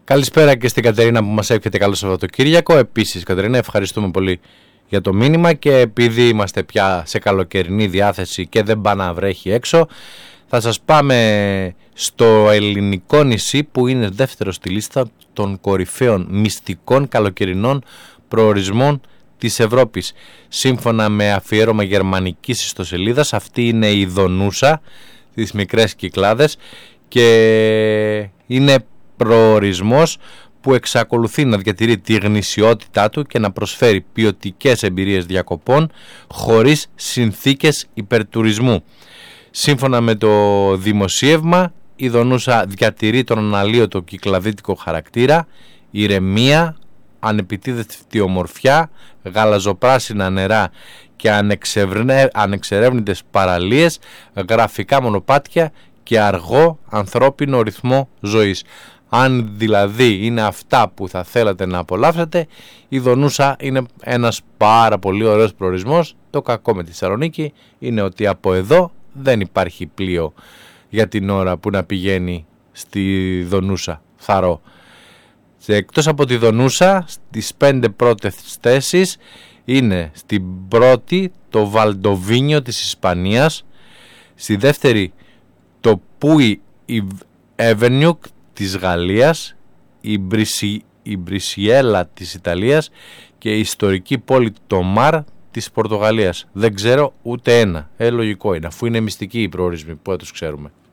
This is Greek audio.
Καλησπέρα και στην Κατερίνα που μας εύχεται καλό Σαββατοκύριακο. Επίσης, Κατερίνα, ευχαριστούμε πολύ για το μήνυμα και επειδή είμαστε πια σε καλοκαιρινή διάθεση και δεν πάει να βρέχει έξω, θα σας πάμε στο ελληνικό νησί που είναι δεύτερο στη λίστα των κορυφαίων μυστικών καλοκαιρινών προορισμών της Ευρώπης. Σύμφωνα με αφιέρωμα γερμανικής ιστοσελίδας, αυτή είναι η Δονούσα, τις μικρές Κυκλάδες, και είναι προορισμός που εξακολουθεί να διατηρεί τη γνησιότητά του και να προσφέρει ποιοτικές εμπειρίες διακοπών χωρίς συνθήκες υπερτουρισμού. Σύμφωνα με το δημοσίευμα, η Δονούσα διατηρεί τον αναλύωτο κυκλαδίτικο χαρακτήρα, ηρεμία, ανεπιτίδευτη ομορφιά, γαλαζοπράσινα νερά και ανεξερεύνητες παραλίες, γραφικά μονοπάτια και αργό ανθρώπινο ρυθμό ζωής. Αν δηλαδή είναι αυτά που θα θέλατε να απολαύσετε, η Δονούσα είναι ένας πάρα πολύ ωραίος προορισμός. Το κακό με τη Θεσσαλονίκη είναι ότι από εδώ δεν υπάρχει πλοίο για την ώρα που να πηγαίνει στη Δονούσα, θαρώ. Εκτός από τη Δονούσα, στις 5 πρώτες θέσεις είναι στην πρώτη το Βαλντοβίνιο της Ισπανίας, στη δεύτερη το Πούι Εβενιούκ της Γαλλίας, η Μπρισιέλα της Ιταλίας και η ιστορική πόλη το Μαρ της Πορτογαλίας. Δεν ξέρω ούτε ένα. Λογικό είναι, αφού είναι μυστικοί οι προορισμοί, που τους ξέρουμε.